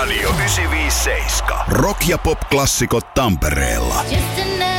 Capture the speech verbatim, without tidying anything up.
Radio yhdeksänsataaviisikymmentäseitsemän. Rock- ja pop-klassikot Tampereella. Just another